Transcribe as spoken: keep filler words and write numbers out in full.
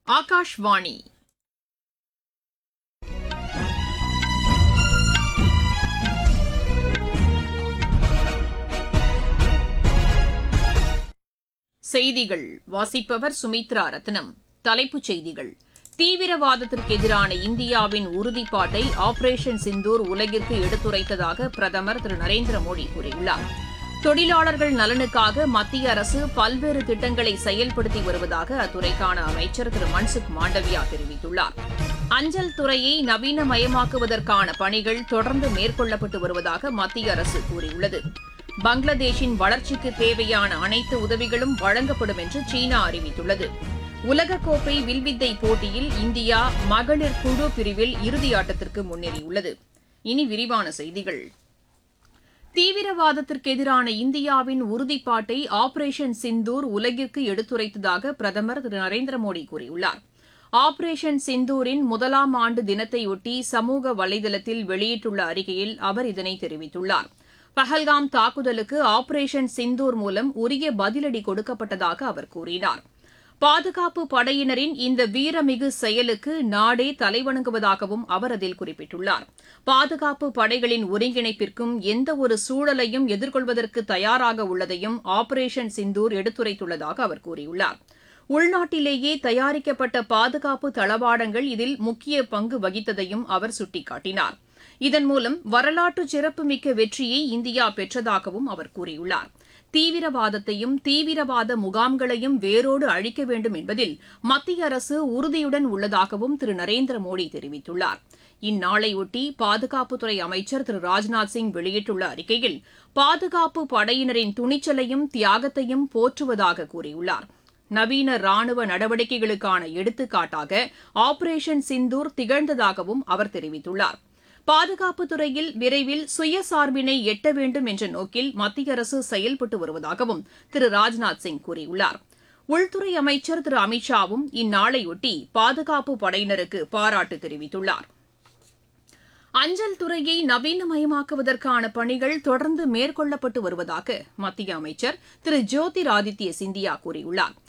ஆகாஷ்வாணி செய்திகள் வாசிப்பவர் சுமித்ரா ரத்னம். தலைப்புச் செய்திகள்: தீவிரவாதத்திற்கு எதிரான இந்தியாவின் உறுதிப்பாட்டை ஆபரேஷன் சிந்தூர் உலகிற்கு எடுத்துரைத்ததாக பிரதமர் திரு நரேந்திர மோடி கூறியுள்ளார். தொழிலாளர்கள் நலனுக்காக மத்திய அரசு பல்வேறு திட்டங்களை செயல்படுத்தி வருவதாக அத்துறைக்கான அமைச்சர் திரு மன்சுக் மாண்டவியா தெரிவித்துள்ளார். அஞ்சல் துறையை நவீனமயமாக்குவதற்கான பணிகள் தொடர்ந்து மேற்கொள்ளப்பட்டு வருவதாக மத்திய அரசு கூறியுள்ளது. பங்களாதேஷின் வளர்ச்சிக்கு தேவையான அனைத்து உதவிகளும் வழங்கப்படும் என்று சீனா அறிவித்துள்ளது. உலகக்கோப்பை வில்வித்தை போட்டியில் இந்தியா மகளிர் குழு பிரிவில் இறுதியாட்டத்திற்கு முன்னேறியுள்ளது. இனி விரிவான செய்திகள். தீவிரவாதத்திற்கு எதிரான இந்தியாவின் உறுதிப்பாட்டை ஆபரேஷன் சிந்தூர் உலகிற்கு எடுத்துரைத்ததாக பிரதமர் திரு நரேந்திர மோடி கூறியுள்ளார். ஆபரேஷன் சிந்தூரின் முதலாம் ஆண்டு தினத்தையொட்டி சமூக வலைதளத்தில் வெளியிட்டுள்ள அறிக்கையில் அவர் இதனை தெரிவித்துள்ளார். பஹல்காம் தாக்குதலுக்கு ஆபரேஷன் சிந்தூர் மூலம் உரிய பதிலடி கொடுக்கப்பட்டதாக அவர் கூறினார். பாதுகாப்பு படையினரின் இந்த வீரமிகு செயலுக்கு நாடே தலைவணங்குவதாகவும் அவர் அதில் குறிப்பிட்டுள்ளார். பாதுகாப்பு படைகளின் ஒருங்கிணைப்பிற்கும் எந்தவொரு சூழலையும் எதிர்கொள்வதற்கு தயாராக உள்ளதையும் ஆபரேஷன் சிந்தூர் எடுத்துரைத்துள்ளதாக அவர் கூறியுள்ளார். உள்நாட்டிலேயே தயாரிக்கப்பட்ட பாதுகாப்பு தளவாடங்கள் இதில் முக்கிய பங்கு வகித்ததையும் அவர் சுட்டிக்காட்டினார். இதன் மூலம் வரலாற்று சிறப்புமிக்க வெற்றியை இந்தியா பெற்றதாகவும் அவர் கூறியுள்ளார். தீவிரவாதத்தையும் தீவிரவாத முகாம்களையும் வேரோடு அழிக்க வேண்டும் என்பதில் மத்திய அரசு உறுதியுடன் உள்ளதாகவும் திரு நரேந்திர மோடி தெரிவித்துள்ளார். இந்நாளையொட்டி பாதுகாப்புத்துறை அமைச்சர் திரு ராஜ்நாத் சிங் வெளியிட்டுள்ள அறிக்கையில் பாதுகாப்பு படையினரின் துணிச்சலையும் தியாகத்தையும் போற்றுவதாக கூறியுள்ளார். நவீன ராணுவ நடவடிக்கைகளுக்கான எடுத்துக்காட்டாக ஆபரேஷன் சிந்தூர் திகழ்ந்ததாகவும் அவர் தெரிவித்துள்ளார். பாதுகாப்புத் துறையில் விரைவில் சுயசார்பினை எட்ட வேண்டும் என்ற நோக்கில் மத்திய அரசு செயல்பட்டு வருவதாகவும் திரு ராஜ்நாத் சிங் கூறியுள்ளார். உள்துறை அமைச்சர் திரு அமித் ஷாவும் இந்நாளையொட்டி பாதுகாப்பு படையினருக்கு பாராட்டு தெரிவித்துள்ளார். அஞ்சல் துறையை நவீனமயமாக்குவதற்கான பணிகள் தொடர்ந்து மேற்கொள்ளப்பட்டு வருவதாக மத்திய அமைச்சர் திரு ஜோதிராதித்ய சிந்தியா கூறியுள்ளார்.